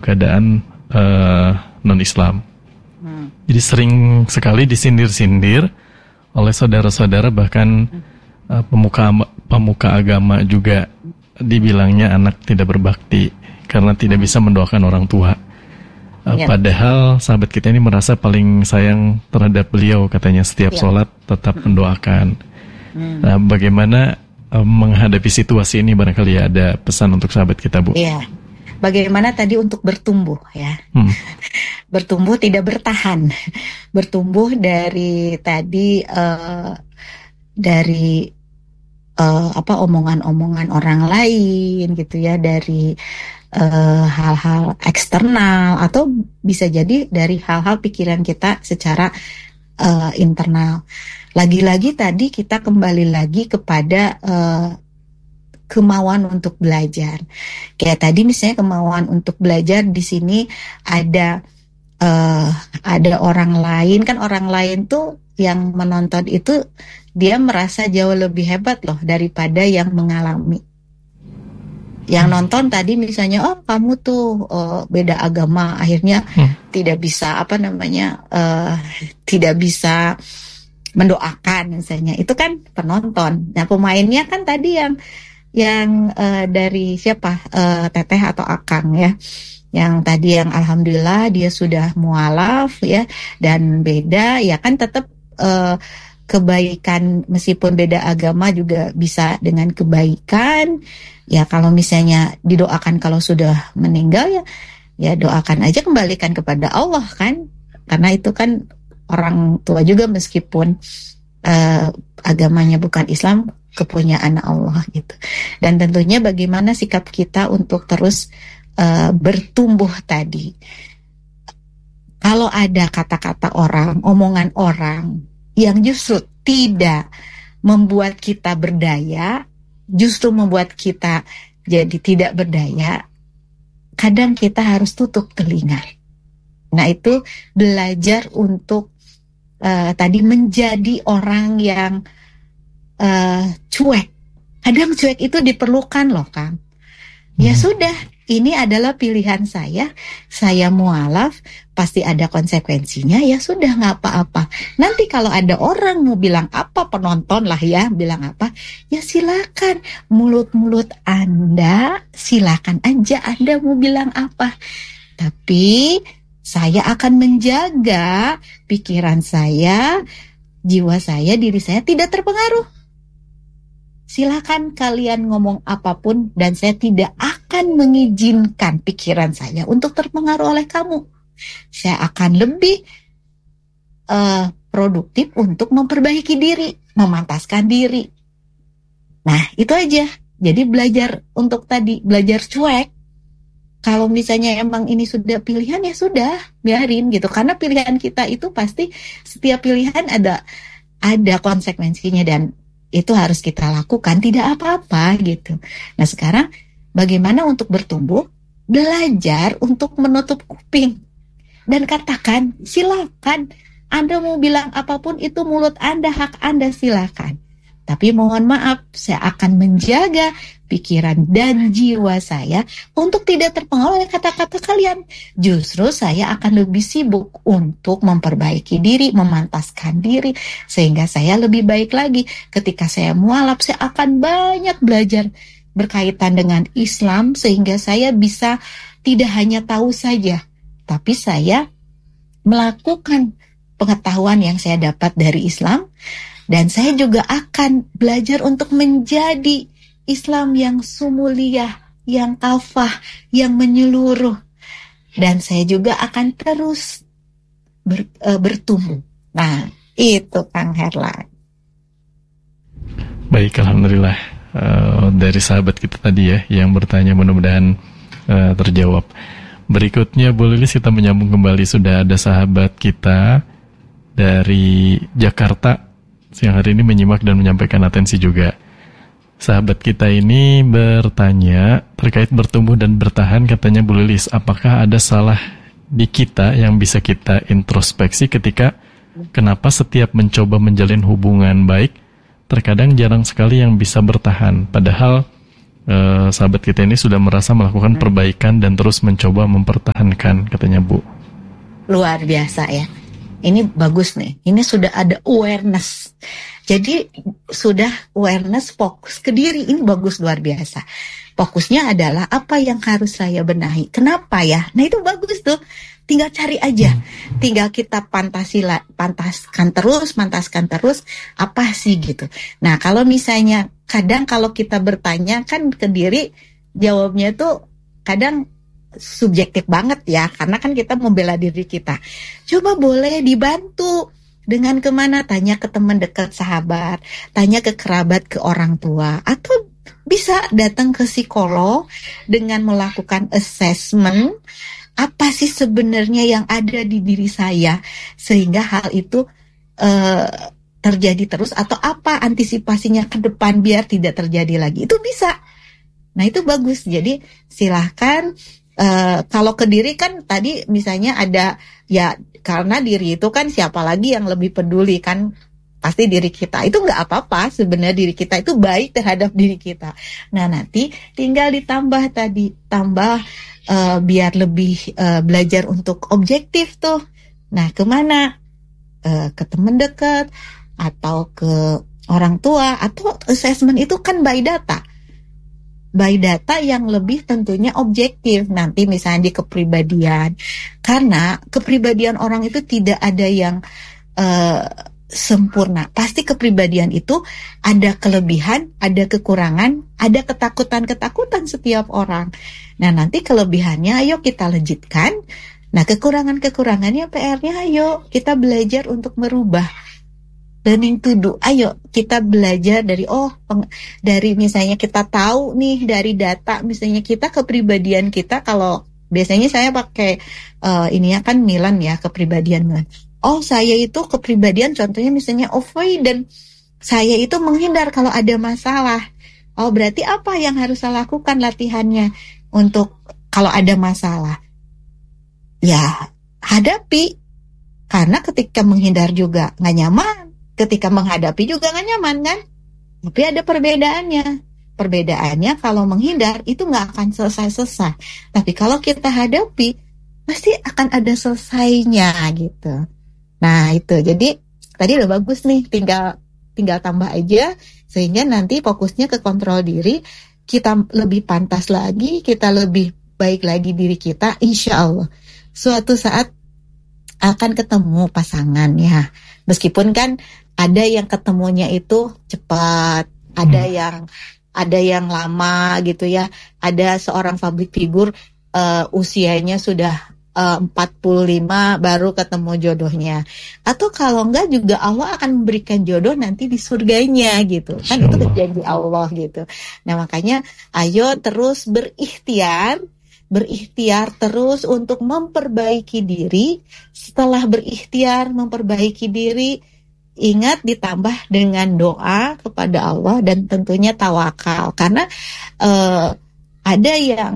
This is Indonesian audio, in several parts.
keadaan non-Islam. Jadi sering sekali disindir-sindir oleh saudara-saudara, bahkan pemuka agama juga dibilangnya anak tidak berbakti karena tidak bisa mendoakan orang tua. Padahal sahabat kita ini merasa paling sayang terhadap beliau, katanya setiap sholat tetap mendoakan. Nah, bagaimana menghadapi situasi ini, barangkali ada pesan untuk sahabat kita, Bu? Iya. Bagaimana tadi untuk bertumbuh ya? Bertumbuh tidak bertahan. Bertumbuh dari tadi dari omongan-omongan orang lain gitu ya, dari hal-hal eksternal, atau bisa jadi dari hal-hal pikiran kita secara internal. Lagi-lagi tadi kita kembali lagi kepada kemauan untuk belajar. Kayak tadi misalnya kemauan untuk belajar di sini ada orang lain, kan orang lain tuh yang menonton itu dia merasa jauh lebih hebat loh daripada yang mengalami. Yang nonton tadi misalnya, oh kamu tuh beda agama, akhirnya tidak bisa tidak bisa mendoakan misalnya. Itu kan penonton. Nah, pemainnya kan tadi yang dari siapa? Teteh atau Akang ya. Yang tadi yang alhamdulillah dia sudah mualaf ya, dan beda ya kan, tetap kebaikan meskipun beda agama juga bisa dengan kebaikan. Ya kalau misalnya didoakan kalau sudah meninggal ya doakan aja, kembalikan kepada Allah kan. Karena itu kan orang tua juga meskipun agamanya bukan Islam, kepunyaan Allah gitu. Dan tentunya bagaimana sikap kita untuk terus bertumbuh tadi. Kalau ada kata-kata orang, omongan orang yang justru tidak membuat kita berdaya, justru membuat kita jadi tidak berdaya, kadang kita harus tutup telinga. Nah itu belajar untuk tadi menjadi orang yang cuek. Kadang cuek itu diperlukan loh Kang. Ya sudah, ini adalah pilihan saya mualaf, pasti ada konsekuensinya, ya sudah nggak apa-apa. Nanti kalau ada orang mau bilang apa, penonton lah ya, bilang apa, ya silakan, mulut-mulut Anda, silakan aja Anda mau bilang apa. Tapi saya akan menjaga pikiran saya, jiwa saya, diri saya tidak terpengaruh. Silakan kalian ngomong apapun dan saya tidak akan mengizinkan pikiran saya untuk terpengaruh oleh kamu. Saya akan lebih produktif untuk memperbaiki diri, memantaskan diri. Nah, itu aja. Jadi belajar untuk tadi, belajar cuek. Kalau misalnya emang ini sudah pilihan, ya sudah, biarin gitu. Karena pilihan kita itu pasti setiap pilihan ada konsekuensinya dan itu harus kita lakukan, tidak apa-apa gitu. Nah sekarang bagaimana untuk bertumbuh? Belajar untuk menutup kuping dan katakan silakan. Anda mau bilang apapun itu mulut Anda, hak Anda, silakan. Tapi mohon maaf, saya akan menjaga pikiran dan jiwa saya untuk tidak terpengaruh oleh kata-kata kalian. Justru saya akan lebih sibuk untuk memperbaiki diri, memantaskan diri, sehingga saya lebih baik lagi. Ketika saya mualaf, saya akan banyak belajar berkaitan dengan Islam, sehingga saya bisa tidak hanya tahu saja, tapi saya melakukan pengetahuan yang saya dapat dari Islam. Dan saya juga akan belajar untuk menjadi Islam yang sumuliyah, yang kafah, yang menyeluruh. Dan saya juga akan terus bertumbuh. Nah, itu Kang Herlan. Baik, alhamdulillah. Dari sahabat kita tadi ya, yang bertanya, mudah-mudahan terjawab. Berikutnya, Bu Lilis, kita menyambung kembali. Sudah ada sahabat kita dari Jakarta yang hari ini menyimak dan menyampaikan atensi juga. Sahabat kita ini bertanya terkait bertumbuh dan bertahan, katanya Bu Lilis, apakah ada salah di kita yang bisa kita introspeksi ketika kenapa setiap mencoba menjalin hubungan baik terkadang jarang sekali yang bisa bertahan, padahal sahabat kita ini sudah merasa melakukan perbaikan dan terus mencoba mempertahankan, katanya Bu. Luar biasa ya. Ini bagus nih. Ini sudah ada awareness. Jadi sudah awareness, fokus ke diri. Ini bagus, luar biasa. Fokusnya adalah apa yang harus saya benahi. Kenapa ya? Nah itu bagus tuh. Tinggal cari aja. Tinggal kita pantaskan terus. Apa sih gitu. Nah kalau misalnya kadang kalau kita bertanya kan ke diri, jawabnya tuh kadang subjektif banget ya, karena kan kita membela diri kita. Coba boleh dibantu dengan kemana? Tanya ke teman dekat, sahabat, tanya ke kerabat, ke orang tua, atau bisa datang ke psikolog dengan melakukan assessment. Apa sih sebenarnya yang ada di diri saya sehingga hal itu terjadi terus, atau apa antisipasinya ke depan biar tidak terjadi lagi. Itu bisa. Nah itu bagus. Jadi silahkan. Kalau ke diri kan tadi misalnya ada ya, karena diri itu kan siapa lagi yang lebih peduli kan, pasti diri kita. Itu nggak apa-apa sebenarnya, diri kita itu baik terhadap diri kita. Nah nanti tinggal ditambah tadi, biar lebih belajar untuk objektif tuh. Nah kemana? Ke teman dekat atau ke orang tua, atau assessment itu kan by data. By data yang lebih tentunya objektif. Nanti misalnya di kepribadian, karena kepribadian orang itu tidak ada yang sempurna. Pasti kepribadian itu ada kelebihan, ada kekurangan, ada ketakutan setiap orang. Nah nanti kelebihannya ayo kita lanjutkan. Nah kekurangannya PR-nya ayo kita belajar untuk merubah. Learning to do, ayo kita belajar dari dari misalnya kita tahu nih dari data, misalnya kita kepribadian kita, kalau biasanya saya pakai ini ya kan Milan ya, kepribadian Milan. Oh saya itu kepribadian contohnya misalnya avoidant, saya itu menghindar kalau ada masalah. Oh berarti apa yang harus saya lakukan latihannya untuk kalau ada masalah? Ya hadapi, karena ketika menghindar juga nggak nyaman. Ketika menghadapi juga gak nyaman kan? Tapi ada perbedaannya. Perbedaannya kalau menghindar itu gak akan selesai-selesai. Tapi kalau kita hadapi, pasti akan ada selesainya gitu. Nah itu, jadi tadi udah bagus nih. Tinggal tambah aja. Sehingga nanti fokusnya ke kontrol diri. Kita lebih pantas lagi, kita lebih baik lagi diri kita. Insya Allah suatu saat akan ketemu pasangan ya. Meskipun kan ada yang ketemunya itu cepat, ada yang lama gitu ya. Ada seorang public figure usianya sudah 45 baru ketemu jodohnya. Atau kalau enggak juga Allah akan memberikan jodoh nanti di surganya gitu. Kan itu janji Allah gitu. Nah makanya ayo terus berikhtiar terus untuk memperbaiki diri. Setelah berikhtiar memperbaiki diri, ingat ditambah dengan doa kepada Allah dan tentunya tawakal. Karena ada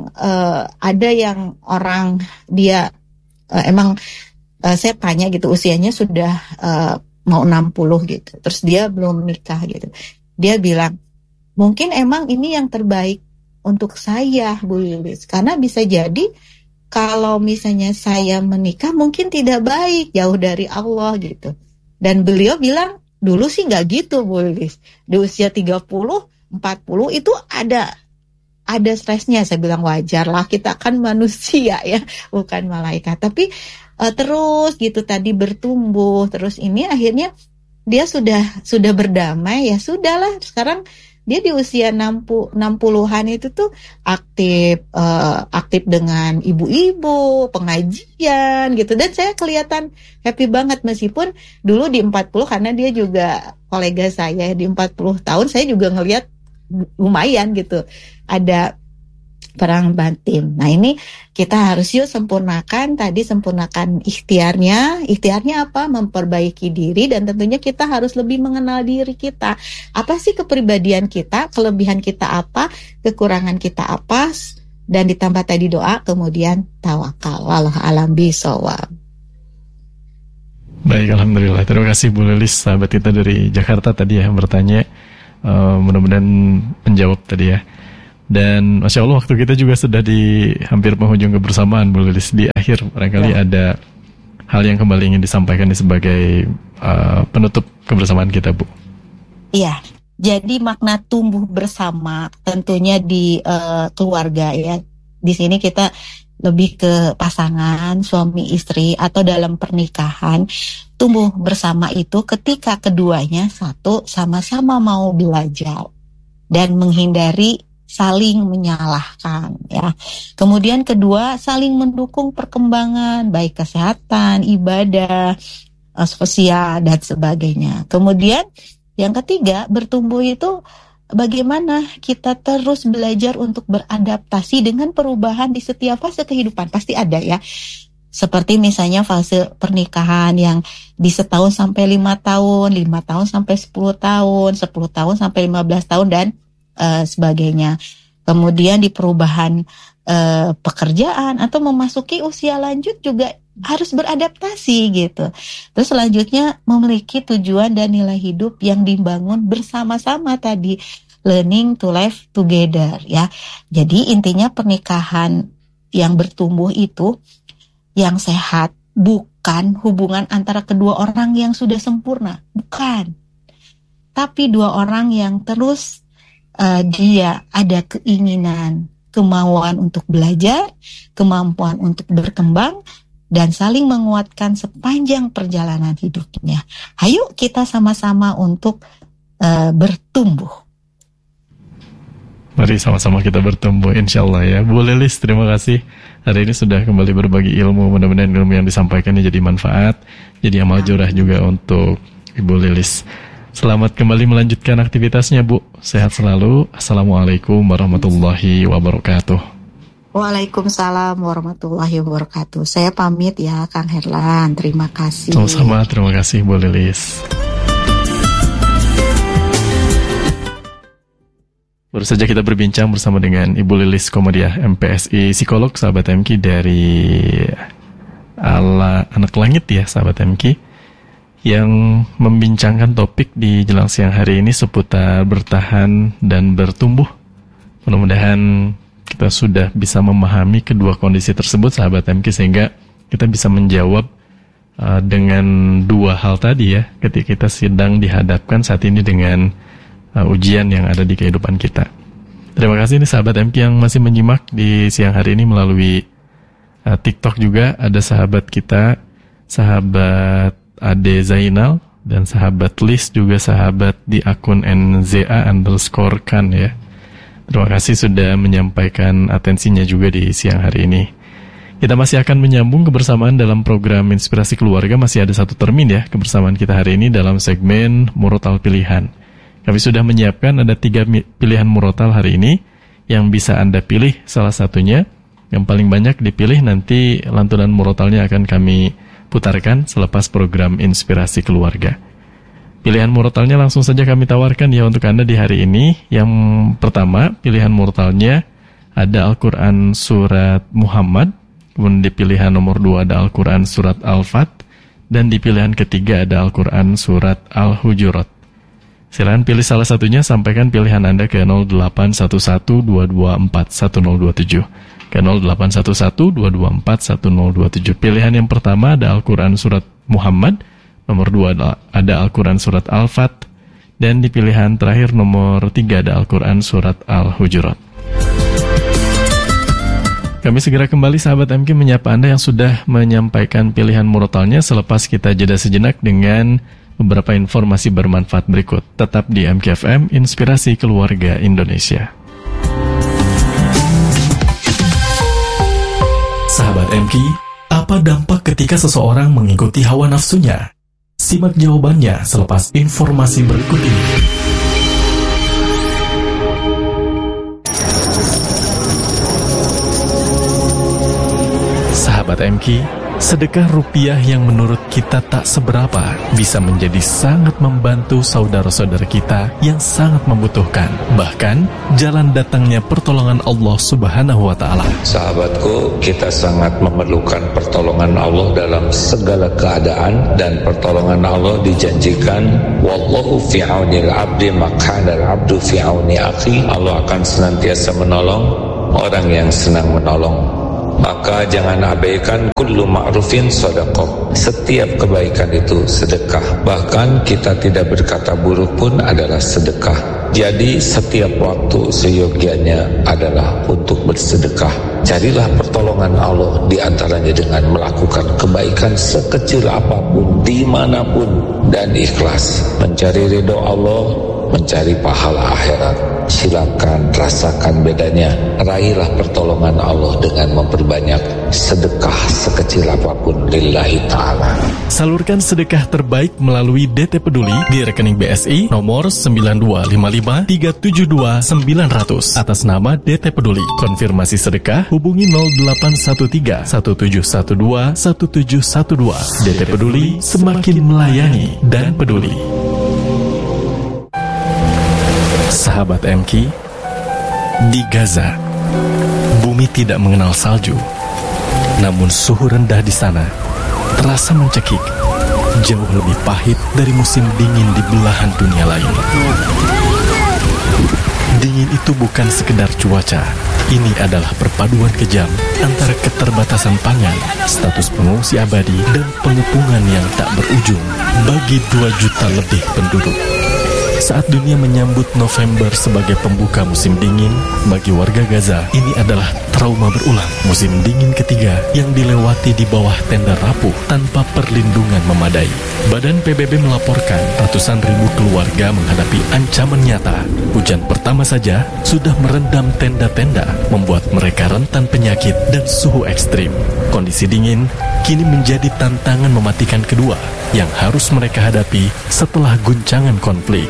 yang orang dia emang saya tanya gitu, usianya sudah mau 60 gitu, terus dia belum menikah gitu. Dia bilang mungkin emang ini yang terbaik untuk saya, Bu Lilis, karena bisa jadi kalau misalnya saya menikah mungkin tidak baik, jauh dari Allah gitu. Dan beliau bilang dulu sih nggak gitu, Bu Lilis. Di usia 30, 40 itu ada stresnya. Saya bilang wajar lah, kita kan manusia ya, bukan malaikat. Tapi terus gitu tadi bertumbuh, terus ini akhirnya dia sudah berdamai, ya sudahlah. Sekarang dia di usia 60-an itu tuh aktif dengan ibu-ibu, pengajian gitu. Dan saya kelihatan happy banget, meskipun dulu di 40, karena dia juga kolega saya di 40 tahun, saya juga ngelihat lumayan gitu. Ada perang batin. Nah ini kita harus sempurnakan ikhtiarnya. Ikhtiarnya apa? Memperbaiki diri, dan tentunya kita harus lebih mengenal diri kita. Apa sih kepribadian kita, kelebihan kita apa, kekurangan kita apa, dan ditambah tadi doa, kemudian tawakal. Wallahu a'lam bishawab. Baik, alhamdulillah. Terima kasih Bu Lilis, sahabat kita dari Jakarta tadi ya bertanya. Mudah-mudahan menjawab tadi ya. Dan Masya Allah waktu kita juga sudah di hampir penghujung kebersamaan, Bu Lilis. Di akhir barangkali ada hal yang kembali ingin disampaikan sebagai penutup kebersamaan kita, Bu. Iya, jadi makna tumbuh bersama tentunya di keluarga ya. Di sini kita lebih ke pasangan, suami istri atau dalam pernikahan. Tumbuh bersama itu ketika keduanya satu sama-sama mau belajar dan menghindari saling menyalahkan ya. Kemudian kedua, saling mendukung perkembangan baik kesehatan, ibadah, sosial dan sebagainya. Kemudian yang ketiga, bertumbuh itu bagaimana kita terus belajar untuk beradaptasi dengan perubahan di setiap fase kehidupan. Pasti ada ya. Seperti misalnya fase pernikahan yang di setahun sampai 5 tahun, 5 tahun sampai 10 tahun, 10 tahun sampai 15 tahun dan sebagainya. Kemudian di perubahan pekerjaan atau memasuki usia lanjut juga harus beradaptasi gitu. Terus selanjutnya memiliki tujuan dan nilai hidup yang dibangun bersama-sama tadi, learning to live together ya. Jadi intinya pernikahan yang bertumbuh itu yang sehat, bukan hubungan antara kedua orang yang sudah sempurna, bukan. Tapi dua orang yang terus dia ada keinginan, kemauan untuk belajar, kemampuan untuk berkembang, dan saling menguatkan sepanjang perjalanan hidupnya. Ayo kita sama-sama untuk bertumbuh. Mari sama-sama kita bertumbuh insya Allah ya. Bu Lilis, terima kasih. Hari ini sudah kembali berbagi ilmu. Mudah-mudahan ilmu yang disampaikannya jadi manfaat, jadi amal jurah juga untuk Ibu Lilis. Selamat kembali melanjutkan aktivitasnya, Bu. Sehat selalu. Assalamualaikum warahmatullahi wabarakatuh. Waalaikumsalam warahmatullahi wabarakatuh. Saya pamit ya, Kang Herlan. Terima kasih. Sama-sama, terima kasih Bu Lilis. Baru saja kita berbincang bersama dengan Ibu Lilis Komodiah, MPSI Psikolog, sahabat MK dari Anak Langit ya, sahabat MK, yang membincangkan topik di jelang siang hari ini seputar bertahan dan bertumbuh. Mudah-mudahan kita sudah bisa memahami kedua kondisi tersebut, sahabat MK, sehingga kita bisa menjawab dengan dua hal tadi ya, ketika kita sedang dihadapkan saat ini dengan ujian yang ada di kehidupan kita. Terima kasih nih sahabat MK yang masih menyimak di siang hari ini melalui TikTok juga. Ada sahabat kita, sahabat Ade Zainal, dan sahabat Lis, juga sahabat di akun NZA_kan ya. Terima kasih sudah menyampaikan atensinya juga di siang hari ini. Kita masih akan menyambung kebersamaan dalam program Inspirasi Keluarga. Masih ada satu termin ya kebersamaan kita hari ini dalam segmen Murotal Pilihan. Kami sudah menyiapkan ada 3 pilihan murotal hari ini yang bisa Anda pilih salah satunya. Yang paling banyak dipilih nanti lantunan murotalnya akan kami putarkan selepas program Inspirasi Keluarga. Pilihan murotalnya langsung saja kami tawarkan ya untuk Anda di hari ini. Yang pertama, pilihan murotalnya ada Al-Quran Surat Muhammad. Kemudian di pilihan nomor 2 ada Al-Quran Surat Al-Fat. Dan di pilihan ketiga ada Al-Quran Surat Al-Hujurat. Silakan pilih salah satunya, sampaikan pilihan Anda ke 0811-224-1027. Ke 0811-224-1027. Pilihan yang pertama ada Al-Quran Surat Muhammad. Nomor 2 ada Al-Quran Surat Al-Fat. Dan di pilihan terakhir nomor 3 ada Al-Quran Surat Al-Hujurat. Kami segera kembali sahabat MK menyapa Anda yang sudah menyampaikan pilihan murotalnya selepas kita jeda sejenak dengan beberapa informasi bermanfaat berikut. Tetap di MKFM, Inspirasi Keluarga Indonesia. Sahabat MK, apa dampak ketika seseorang mengikuti hawa nafsunya? Simak jawabannya selepas informasi berikut ini. Sahabat MK, Sedekah rupiah yang menurut kita tak seberapa bisa menjadi sangat membantu saudara-saudara kita yang sangat membutuhkan. Bahkan, jalan datangnya pertolongan Allah Subhanahu wa Ta'ala. Sahabatku, kita sangat memerlukan pertolongan Allah dalam segala keadaan, dan pertolongan Allah dijanjikan, wallahu fi aunil abdi makana al-abdu fi auni akhi. Allah akan senantiasa menolong orang yang senang menolong. Maka jangan abaikan kullu ma'rufin sedekah. Setiap kebaikan itu sedekah. Bahkan kita tidak berkata buruk pun adalah sedekah. Jadi setiap waktu seyogianya adalah untuk bersedekah. Carilah pertolongan Allah di antaranya dengan melakukan kebaikan sekecil apapun, dimanapun, dan ikhlas. Mencari ridho Allah, mencari pahala akhirat. Silakan rasakan bedanya. Raihlah pertolongan Allah dengan memperbanyak sedekah sekecil apapun lillahi ta'ala. Salurkan sedekah terbaik melalui DT Peduli di rekening BSI nomor 9255372900 atas nama DT Peduli. Konfirmasi sedekah hubungi 0813 1712 1712. DT Peduli, semakin melayani dan peduli. Sahabat MK, di Gaza, bumi tidak mengenal salju. Namun suhu rendah di sana terasa mencekik, jauh lebih pahit dari musim dingin di belahan dunia lain. Dingin itu bukan sekedar cuaca. Ini adalah perpaduan kejam antara keterbatasan pangan, status pengungsi abadi, dan pengepungan yang tak berujung bagi 2 juta lebih penduduk. Saat dunia menyambut November sebagai pembuka musim dingin, bagi warga Gaza, ini adalah trauma berulang. Musim dingin ketiga yang dilewati di bawah tenda rapuh tanpa perlindungan memadai. Badan PBB melaporkan ratusan ribu keluarga menghadapi ancaman nyata. Hujan pertama saja sudah merendam tenda-tenda, membuat mereka rentan penyakit dan suhu ekstrim. Kondisi dingin kini menjadi tantangan mematikan kedua yang harus mereka hadapi setelah guncangan konflik.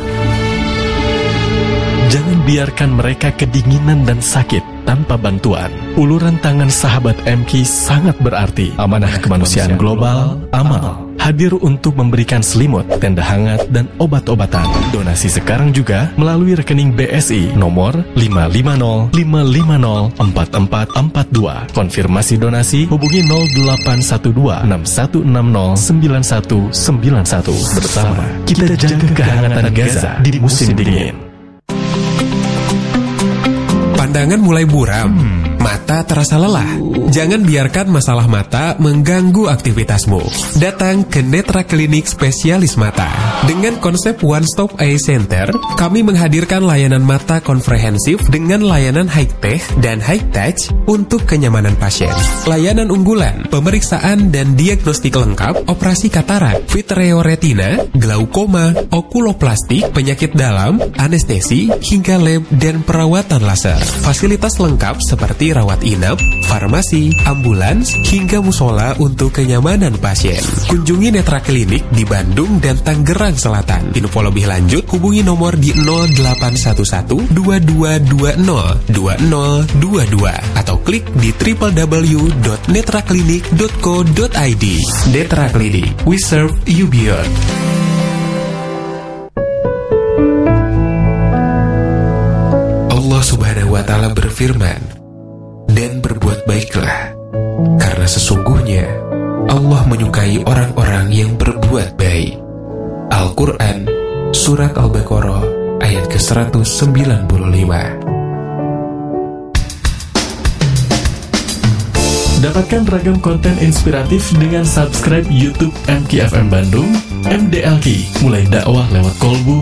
Jangan biarkan mereka kedinginan dan sakit tanpa bantuan. Uluran tangan sahabat MK sangat berarti. Amanah Kemanusiaan Global, AMAL, hadir untuk memberikan selimut, tenda hangat, dan obat-obatan. Donasi sekarang juga melalui rekening BSI nomor 550-550-4442. Konfirmasi donasi hubungi 0812-6160-9191. Bersama kita jaga kehangatan Gaza di musim dingin. Pandangan mulai buram, mata terasa lelah. Jangan biarkan masalah mata mengganggu aktivitasmu. Datang ke Netra Klinik Spesialis Mata. Dengan konsep One Stop Eye Center, kami menghadirkan layanan mata komprehensif dengan layanan high-tech dan high-touch untuk kenyamanan pasien. Layanan unggulan, pemeriksaan dan diagnostik lengkap, operasi katarak, vitreoretina, glaukoma, okuloplastik, penyakit dalam, anestesi, hingga lab dan perawatan laser. Fasilitas lengkap seperti rawat inap, farmasi, ambulans, hingga musola untuk kenyamanan pasien. Kunjungi Netra Klinik di Bandung dan Tangerang Selatan. Info lebih lanjut hubungi nomor di 0811-2220-2022 atau klik di www.netraklinik.co.id. Netra Klinik, we serve you beyond. Allah Subhanahu wa Ta'ala berfirman, dan berbuat baiklah, karena sesungguhnya Allah menyukai orang-orang yang berbuat baik. Al-Quran, Surat Al-Baqarah, ayat ke-195. Dapatkan ragam konten inspiratif dengan subscribe YouTube MKFM Bandung, MDLK, mulai dakwah lewat kolbu,